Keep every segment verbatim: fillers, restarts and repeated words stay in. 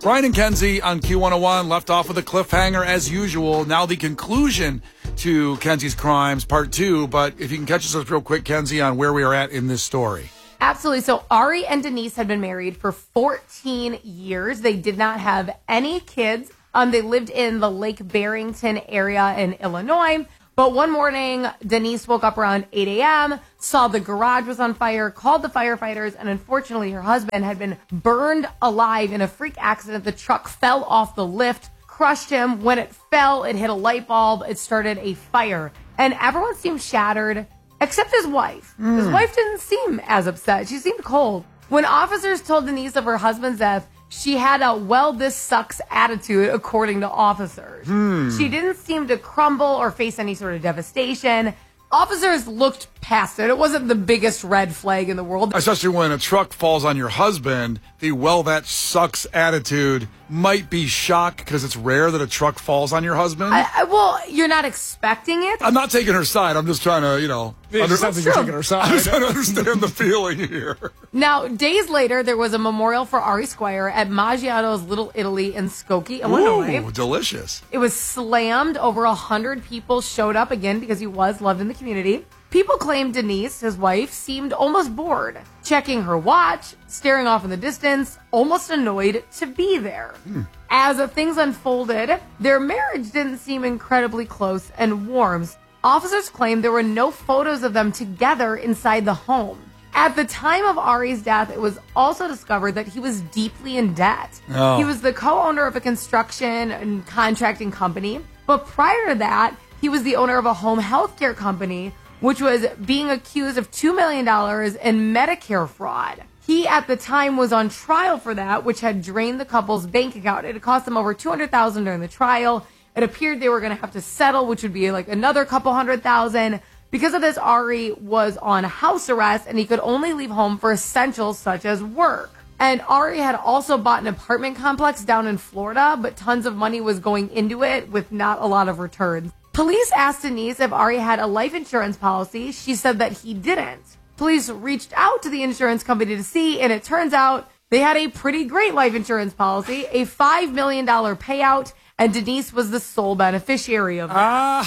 Brian and Kenzie on Q one oh one, left off with a cliffhanger as usual. Now the conclusion to Kenzie's crimes, part two. But if you can catch us real quick, Kenzie, on where we are at in this story. Absolutely. So Ari and Denise had been married for fourteen years. They did not have any kids. Um, they lived in the Lake Barrington area in Illinois. But one morning, Denise woke up around eight a.m., saw the garage was on fire, called the firefighters, and unfortunately her husband had been burned alive in a freak accident. The truck fell off the lift, crushed him. When it fell, it hit a light bulb. It started a fire. And everyone seemed shattered, except his wife. Mm. His wife didn't seem as upset. She seemed cold. When officers told Denise of her husband's death, she had a, well, this sucks attitude, according to officers. Hmm. She didn't seem to crumble or face any sort of devastation. Officers looked past it. It wasn't the biggest red flag in the world. Especially when a truck falls on your husband, the well, that sucks attitude might be shocked because it's rare that a truck falls on your husband. I, I, well, you're not expecting it. I'm not taking her side. I'm just trying to, you know, understand you're taking her side. I'm just trying to understand the feeling here. Now, days later, there was a memorial for Ari Squire at Maggiano's Little Italy in Skokie, Illinois. Ooh, delicious. It was slammed. Over a hundred people showed up again because he was loved in the community. People claimed Denise, his wife, seemed almost bored, checking her watch, staring off in the distance, almost annoyed to be there. Hmm. As things unfolded, their marriage didn't seem incredibly close and warm. Officers claimed there were no photos of them together inside the home. At the time of Ari's death, it was also discovered that he was deeply in debt. Oh. He was the co-owner of a construction and contracting company, but prior to that, he was the owner of a home health care company, which was being accused of two million dollars in Medicare fraud. He, at the time, was on trial for that, which had drained the couple's bank account. It had cost them over two hundred thousand dollars during the trial. It appeared they were going to have to settle, which would be like another couple hundred thousand. Because of this, Ari was on house arrest, and he could only leave home for essentials such as work. And Ari had also bought an apartment complex down in Florida, but tons of money was going into it with not a lot of returns. Police asked Denise if Ari had a life insurance policy. She said that he didn't. Police reached out to the insurance company to see, and it turns out they had a pretty great life insurance policy, a five million dollars payout, and Denise was the sole beneficiary of it.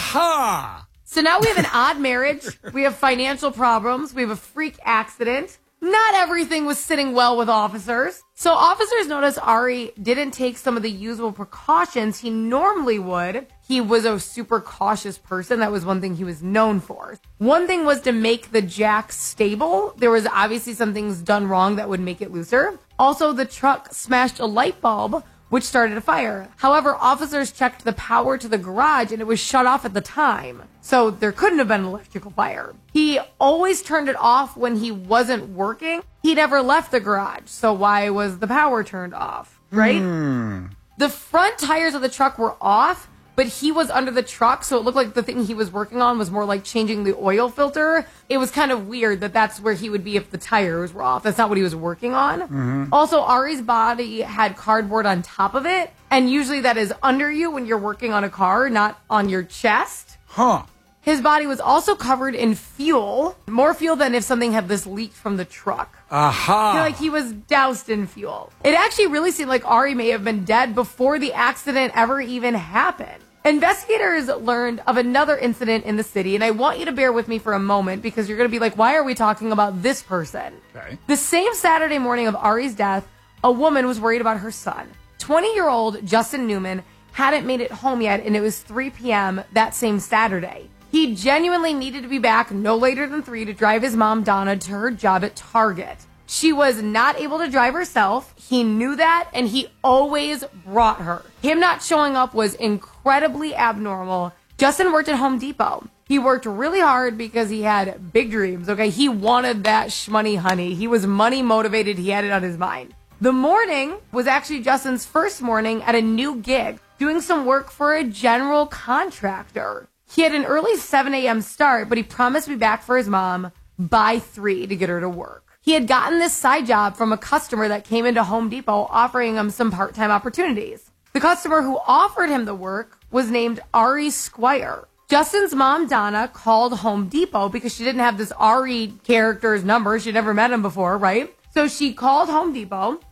Aha! So now we have an odd marriage. We have financial problems. We have a freak accident. Not everything was sitting well with officers. So officers noticed Ari didn't take some of the usual precautions he normally would. He was a super cautious person. That was one thing he was known for. One thing was to make the jack stable. There was obviously some things done wrong that would make it looser. Also, the truck smashed a light bulb, which started a fire. However, officers checked the power to the garage and it was shut off at the time. So there couldn't have been an electrical fire. He always turned it off when he wasn't working. He never left the garage. So why was the power turned off, right? Hmm. The front tires of the truck were off, but he was under the truck, so it looked like the thing he was working on was more like changing the oil filter. It was kind of weird that that's where he would be if the tires were off. That's not what he was working on. Mm-hmm. Also, Ari's body had cardboard on top of it, and usually that is under you when you're working on a car, not on your chest. Huh. His body was also covered in fuel, more fuel than if something had this leaked from the truck. Aha! I feel like he was doused in fuel. It actually really seemed like Ari may have been dead before the accident ever even happened. Investigators learned of another incident in the city, and I want you to bear with me for a moment because you're going to be like, why are we talking about this person? Okay. The same Saturday morning of Ari's death, a woman was worried about her son. twenty-year-old Justin Newman hadn't made it home yet, and it was three p.m. that same Saturday. He genuinely needed to be back no later than three to drive his mom, Donna, to her job at Target. She was not able to drive herself. He knew that, and he always brought her. Him not showing up was incredibly abnormal. Justin worked at Home Depot. He worked really hard because he had big dreams, okay? He wanted that shmoney honey. He was money motivated. He had it on his mind. The morning was actually Justin's first morning at a new gig, doing some work for a general contractor. He had an early seven a.m. start, but he promised to be back for his mom by three to get her to work. He had gotten this side job from a customer that came into Home Depot offering him some part-time opportunities. The customer who offered him the work was named Ari Squire. Justin's mom, Donna, called Home Depot because she didn't have this Ari character's number. She'd never met him before, right? So she called Home Depot.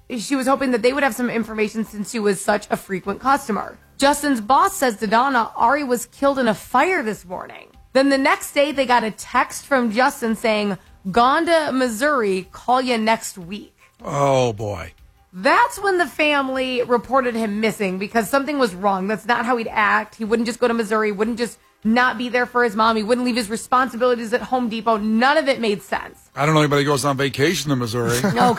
she was hoping that they would have some information since she was such a frequent customer. Justin's boss says to Donna, Ari was killed in a fire this morning. Then the next day, they got a text from Justin saying, gone to Missouri, call you next week. Oh, boy. That's when the family reported him missing because something was wrong. That's not how he'd act. He wouldn't just go to Missouri, wouldn't just not be there for his mom. He wouldn't leave his responsibilities at Home Depot. None of it made sense. I don't know anybody who goes on vacation to Missouri. Okay. Well,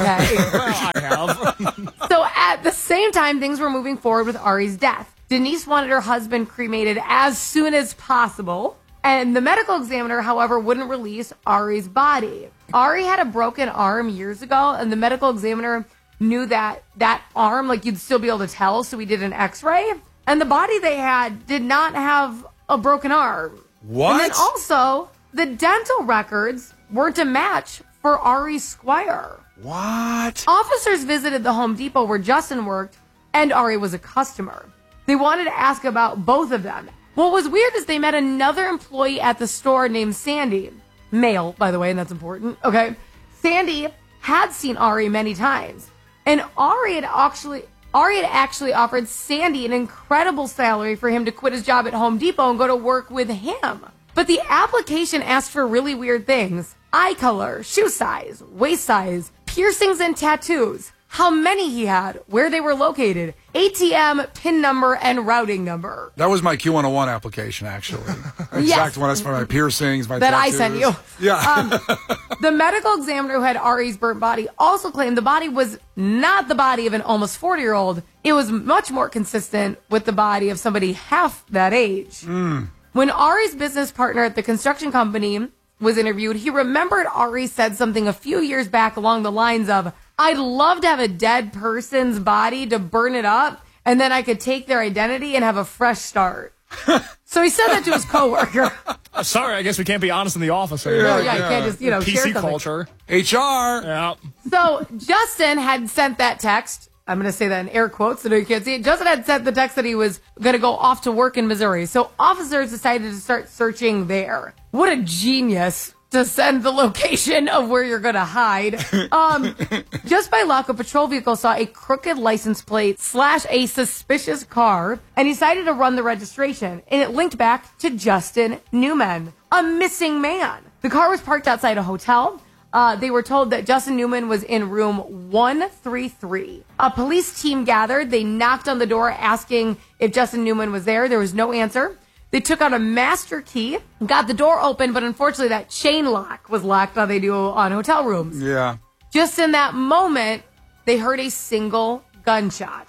I have. So at the same time, things were moving forward with Ari's death. Denise wanted her husband cremated as soon as possible. And the medical examiner, however, wouldn't release Ari's body. Ari had a broken arm years ago, and the medical examiner knew that that arm, like you'd still be able to tell, so he did an x-ray. And the body they had did not have a broken arm. What? And then also, the dental records weren't a match for Ari Squire. What? Officers visited the Home Depot where Justin worked, and Ari was a customer. They wanted to ask about both of them. What was weird is they met another employee at the store named Sandy. Male, by the way, and that's important. Okay. Sandy had seen Ari many times. And Ari had actually Ari had actually offered Sandy an incredible salary for him to quit his job at Home Depot and go to work with him. But the application asked for really weird things. Eye color, shoe size, waist size, piercings and tattoos, how many he had, where they were located, A T M, PIN number, and routing number. That was my Q one oh one application, actually. Exact Yes. one. That's for my piercings, my That I tattoos. sent you. Yeah. Um, the medical examiner who had Ari's burnt body also claimed the body was not the body of an almost forty-year-old. It was much more consistent with the body of somebody half that age. Mm. When Ari's business partner at the construction company was interviewed, he remembered Ari said something a few years back along the lines of, I'd love to have a dead person's body to burn it up, and then I could take their identity and have a fresh start. So he said that to his coworker. Uh, sorry, I guess we can't be honest in the office No, anymore. yeah, you can't just, you know, P share C something. culture. H R. Yeah. So Justin had sent that text. I'm going to say that in air quotes so no you can't see it. Justin had sent the text that he was going to go off to work in Missouri. So officers decided to start searching there. What a genius to send the location of where you're going to hide. Um, just by luck, a patrol vehicle saw a crooked license plate slash a suspicious car and decided to run the registration. And it linked back to Justin Newman, a missing man. The car was parked outside a hotel. Uh, they were told that Justin Newman was in room one thirty-three. A police team gathered. They knocked on the door asking if Justin Newman was there. There was no answer. They took out a master key, got the door open, but unfortunately that chain lock was locked, how they do on hotel rooms. Yeah. Just in that moment, they heard a single gunshot.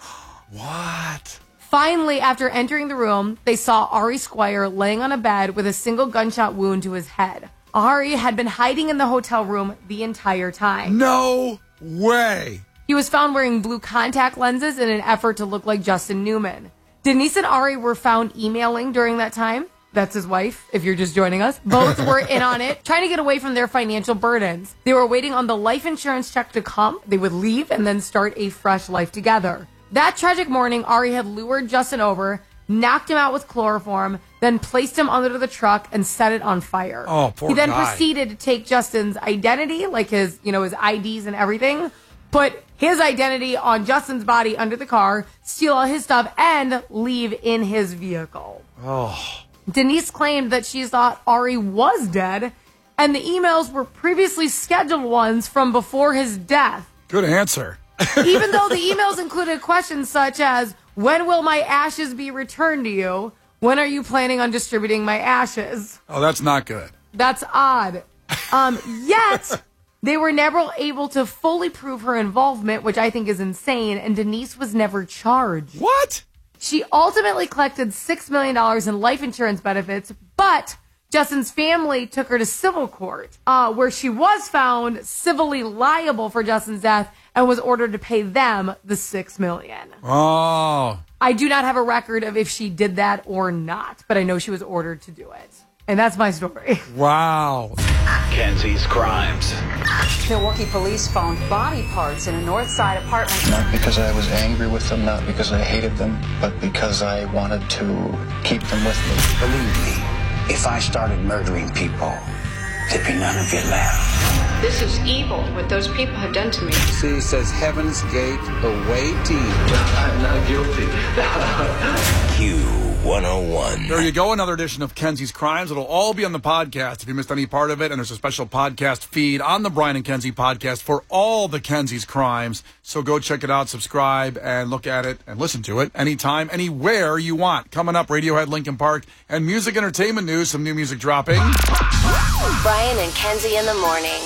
What? Finally, after entering the room, they saw Ari Squire laying on a bed with a single gunshot wound to his head. Ari had been hiding in the hotel room the entire time. No way. He was found wearing blue contact lenses in an effort to look like Justin Newman. Denise and Ari were found emailing during that time. That's his wife, if you're just joining us. Both were in on it, trying to get away from their financial burdens. They were waiting on the life insurance check to come. They would leave and then start a fresh life together. That tragic morning, Ari had lured Justin over, knocked him out with chloroform, then placed him under the truck and set it on fire. Oh, poor He then guy. proceeded to take Justin's identity, like his, you know, his I Ds and everything, put his identity on Justin's body under the car, steal all his stuff, and leave in his vehicle. Oh. Denise claimed that she thought Ari was dead, and the emails were previously scheduled ones from before his death. Good answer. Even though the emails included questions such as, when will my ashes be returned to you? When are you planning on distributing my ashes? Oh, that's not good. That's odd. Um, yet, they were never able to fully prove her involvement, which I think is insane, and Denise was never charged. What? She ultimately collected six million dollars in life insurance benefits, but Justin's family took her to civil court, uh, where she was found civilly liable for Justin's death and was ordered to pay them the six million dollars. Oh. I do not have a record of if she did that or not, but I know she was ordered to do it. And that's my story. Wow. Kenzie's Crimes. Milwaukee police found body parts in a North Side apartment. Not because I was angry with them, not because I hated them, but because I wanted to keep them with me. Believe me, if I started murdering people, there'd be none of you left. This is evil, what those people have done to me. She says Heaven's Gate awaiting. I'm not guilty. Q one oh one. There you go, another edition of Kenzie's Crimes. It'll all be on the podcast if you missed any part of it, and there's a special podcast feed on the Brian and Kenzie podcast for all the Kenzie's Crimes. So go check it out, subscribe, and look at it and listen to it anytime, anywhere you want. Coming up, Radiohead, Linkin Park, and music entertainment news, some new music dropping. Brian and Kenzie in the morning.